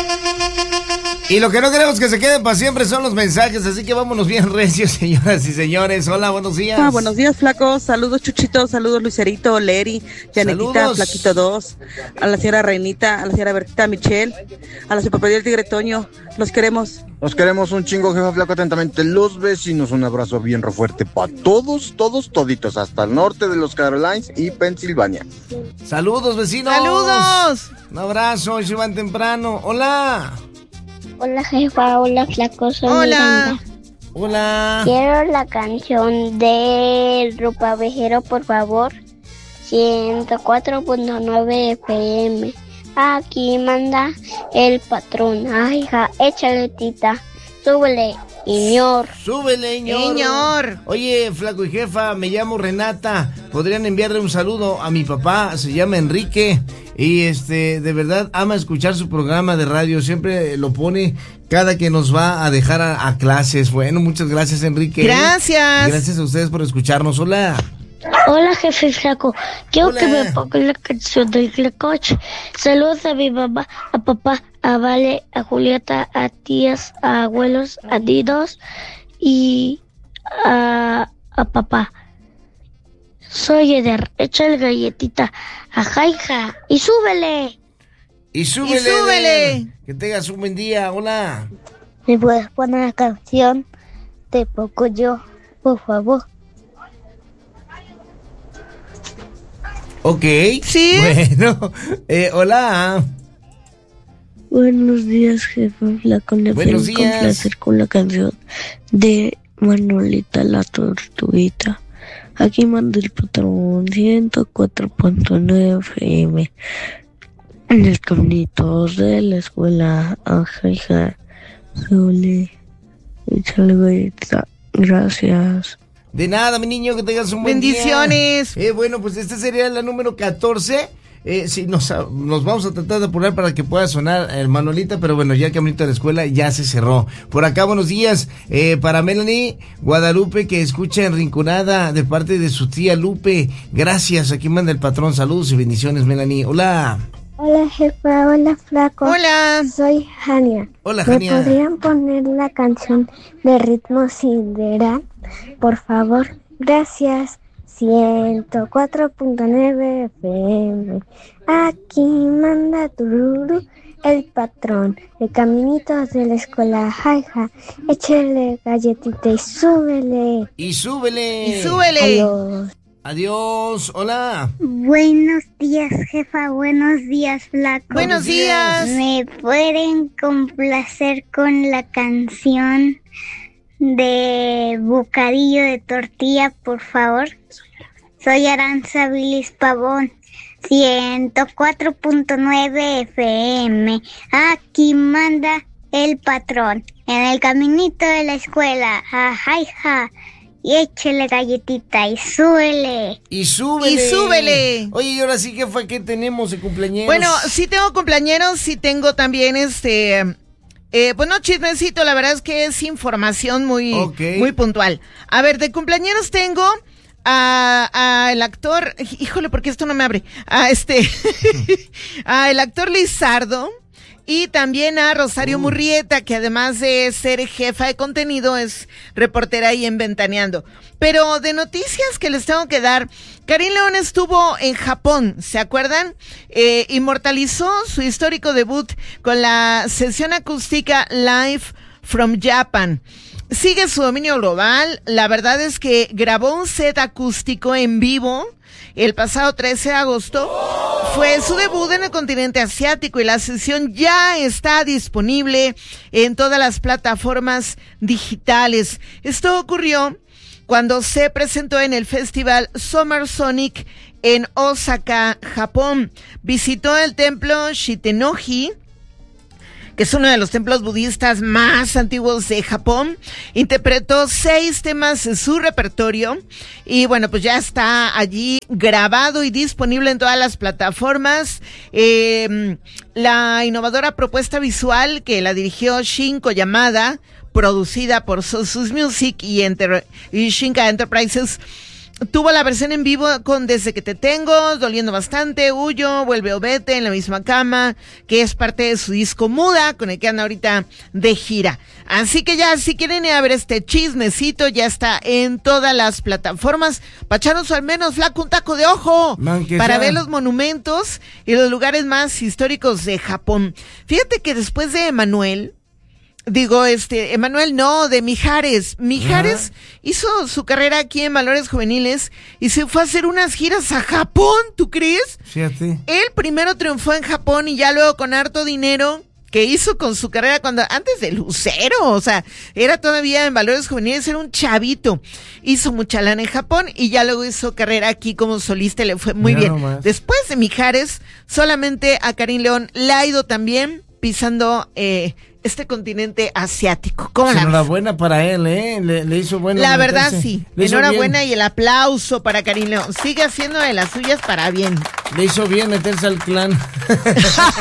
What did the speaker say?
Y lo que no queremos que se quede para siempre son los mensajes, así que vámonos bien recios, señoras y señores. Hola, buenos días. Buenos días, flacos. Saludos, Chuchito. Saludos, Lucerito, Leri, Janetita, Flaquito 2, a la señora Reinita, a la señora Bertita Michelle, a la superpedida del Tigre Toño. Los queremos. Nos queremos un chingo, jefa flaco, atentamente los vecinos. Un abrazo bien re fuerte para todos, toditos, hasta el norte de los Carolines y Pensilvania. Saludos, vecinos. ¡Saludos! Un abrazo, hoy se van temprano. Hola. Hola, jefa. Hola, flaco. Soy Hola. Miranda. Hola. Quiero la canción de Ropavejero, por favor. 104.9 FM. Aquí manda el patrón. Ay, hija, échale, tita. Súbele, Iñor. Súbele, Iñor. Oye, flaco y jefa, me llamo Renata. ¿Podrían enviarle un saludo a mi papá? Se llama Enrique. Y de verdad ama escuchar su programa de radio. Siempre lo pone cada que nos va a dejar a clases. Bueno, muchas gracias, Enrique. Gracias. Gracias a ustedes por escucharnos. Hola. Hola, jefe flaco. Quiero que me ponga la canción del Clecoche. Saludos a mi mamá, a papá, a Vale, a Julieta, a tías, a abuelos, a Dinos y a papá. Soy Eder, échale galletita a Jaija y súbele. Y súbele. Que tengas un buen día. Hola. ¿Me puedes poner la canción de Pocoyo, por favor? Ok. Sí. Bueno, hola. Buenos días, jefe flaco. Le Buenos quiero días. complacer con la canción de Manolita la Tortuguita. Aquí manda el patrón 104.9 FM. En el caminito de la escuela, Jaija, Sole, échale galleta. Gracias. De nada, mi niño, que tengas un buen Bendiciones. día. Bueno, pues esta sería la número 14. Sí, nos vamos a tratar de apurar para que pueda sonar Manolita, pero bueno, ya caminito a la escuela ya se cerró. Por acá, buenos días para Melanie Guadalupe, que escucha en Rinconada de parte de su tía Lupe. Gracias, aquí manda el patrón. Saludos y bendiciones, Melanie. Hola. Hola, jefa. Hola, flaco. Hola. Soy Jania. Hola, Jania. ¿Me podrían poner la canción de Ritmo Sideral? Por favor. Gracias. 104.9 FM. Aquí manda Tururu, el patrón. El caminito de la escuela, Jaija. Échale galletita y súbele. Y súbele. Y súbele. Adiós. Adiós. Hola. Buenos días, jefa. Buenos días, flaco. Buenos días. ¿Me pueden complacer con la canción de Bocadillo de Tortilla, por favor? Soy Aranza Vilis Pavón. 104.9 FM. Aquí manda el patrón. En el caminito de la escuela. Jaija. Y échele galletita y súbele. Y súbele. Y súbele. Oye, y ahora sí, jefa, ¿qué tenemos de cumpleaños? Bueno, sí tengo cumpleañeros, sí tengo también pues no chismecito, la verdad es que es información muy puntual. A ver, de cumpleañeros tengo a el actor, híjole, porque esto no me abre, a el actor Lizardo. Y también a Rosario Murrieta, que además de ser jefa de contenido, es reportera ahí en Ventaneando. Pero de noticias que les tengo que dar, Karim León estuvo en Japón, ¿se acuerdan? Inmortalizó su histórico debut con la sesión acústica Live from Japan. Sigue su dominio global. La verdad es que grabó un set acústico en vivo el pasado 13 de agosto. Fue su debut en el continente asiático y la sesión ya está disponible en todas las plataformas digitales. Esto ocurrió cuando se presentó en el festival Summer Sonic en Osaka, Japón. Visitó el templo Shitenoji, que es uno de los templos budistas más antiguos de Japón. Interpretó 6 temas de su repertorio y bueno, pues ya está allí grabado y disponible en todas las plataformas. La innovadora propuesta visual que la dirigió Shin Koyamada, producida por Sosus Music y Shinka Enterprises, tuvo la versión en vivo con Desde que te tengo, Doliendo bastante, Huyo, Vuelve o vete, En la misma cama, que es parte de su disco Muda, con el que anda ahorita de gira. Así que ya, si quieren ir a ver este chismecito, ya está en todas las plataformas. Pa' echarnos al menos, flaco, un taco de ojo, para ver los monumentos y los lugares más históricos de Japón. Fíjate que después de Emanuel de Mijares. Mijares hizo su carrera aquí en Valores Juveniles y se fue a hacer unas giras a Japón, ¿tú crees? Fíjate. Él primero triunfó en Japón y ya luego con harto dinero que hizo con su carrera antes de Lucero, o sea, era todavía en Valores Juveniles, era un chavito. Hizo mucha lana en Japón y ya luego hizo carrera aquí como solista y le fue muy bien. Nomás. Después de Mijares, solamente a Karim León le ha ido también pisando este continente asiático. ¿Cómo la enhorabuena para él, le hizo bueno. La verdad sí, enhorabuena y el aplauso para Karim León. Sigue haciendo de las suyas para bien. Le hizo bien meterse al clan.